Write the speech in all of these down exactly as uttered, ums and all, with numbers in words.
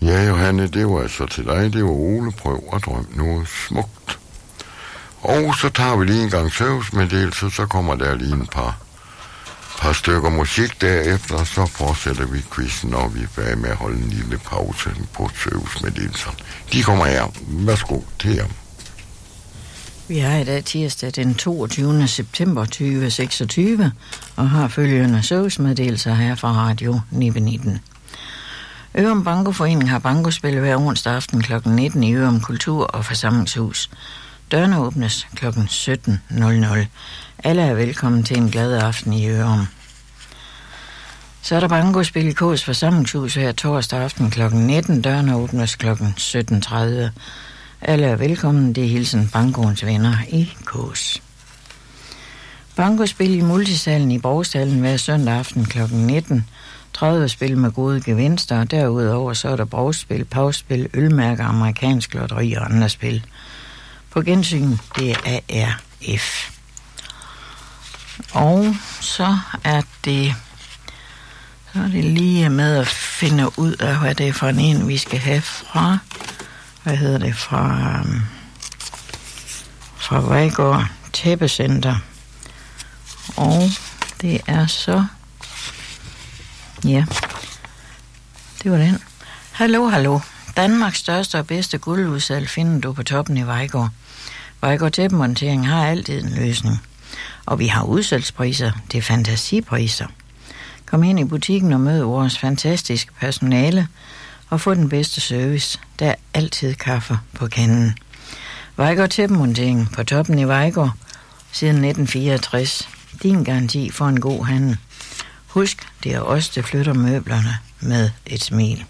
Ja, Johanne, det var altså til dig. Det var Ole. Prøv at drømme noget smukt. Og så tager vi lige en gang servicemeddelelse, så kommer der lige en par, par stykker musik derefter, og så fortsætter vi quizzen, og vi er færdige med at holde en lille pause på servicemeddelelserne. De kommer her. Værsgo til jer. Vi har i dag tirsdag den toogtyvende september tyve seksogtyve og har følgende servicemeddelelser her fra Radio Nibe nitten. Ørum Bankoforening har bankospil hver onsdag aften klokken nitten i Ørum Kultur- og Forsamlingshus. Dørene åbnes klokken sytten nul nul. Alle er velkommen til en glad aften i Ørum. Så er der bankospil i Kås Forsamlingshus her torsdag aften klokken nitten. Dørene åbnes klokken sytten tredive. Alle er velkommen. Det er hilsen bankoens venner i Kås. Bankospil i multisalen i Borgshallen hver søndag aften klokken nitten. tredive spil med gode gevinster, og derudover så er der brugspil, pausspil, ølmærker, amerikansk lotteri og andre spil. På gensyn, det er A R F. Og så er det, så er det lige med at finde ud af, hvad det er for en, vi skal have fra, hvad hedder det, fra, fra Vejgaard Tæppecenter. Og det er så, ja, det var den. Hallo, hallo. Danmarks største og bedste guldudsalg finder du på toppen i Vejgaard. Vejgaard Tæppemontering har altid en løsning. Og vi har udsalgspriser, det er fantasipriser. Kom ind i butikken og mød vores fantastiske personale og få den bedste service. Der er altid kaffe på kanden. Vejgaard Tæppemontering på toppen i Vejgaard siden nitten fireogtres. Din garanti for en god handel. Husk, det er os, der flytter møblerne med et smil.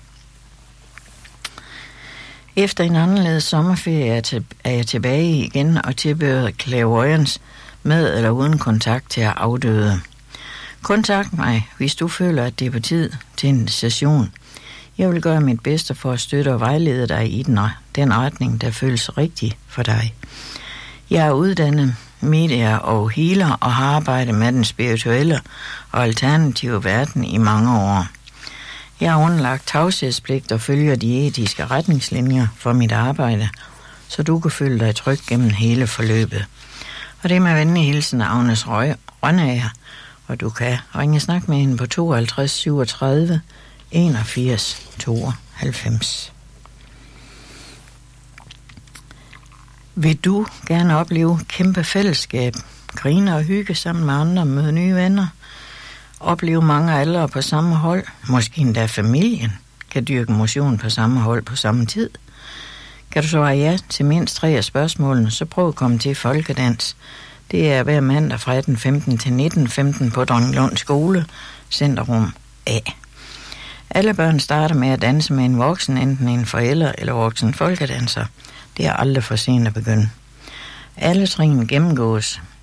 Efter en anderledes sommerferie er, til, er jeg tilbage igen og tilbyder clairvoyance med eller uden kontakt til at afdøde. Kontakt mig, hvis du føler, at det er på tid til en session. Jeg vil gøre mit bedste for at støtte og vejlede dig i den, den retning, der føles rigtig for dig. Jeg er uddannet medier og healer og har arbejdet med den spirituelle og alternative verden i mange år. Jeg har underlagt tavshedspligt og følger de etiske retningslinjer for mit arbejde, så du kan føle dig tryg gennem hele forløbet. Og det er med venlig hilsen Agnes Rønnager, og du kan ringe og snakke med hende på tooghalvtreds syvogtredive enogfirs tooghalvfems. Vil du gerne opleve kæmpe fællesskab, grine og hygge sammen med andre, møde nye venner, opleve mange aldre på samme hold, måske endda familien, kan dyrke motion på samme hold på samme tid? Kan du svare ja til mindst tre af spørgsmålene, så prøv at komme til folkedans. Det er hver mandag fra atten femten til nitten femten på Dronninglund Skole, Centerrum A. Alle børn starter med at danse med en voksen, enten en forælder eller voksen folkedanser. Det er aldrig for sent at begynde. Alle trin gennemgås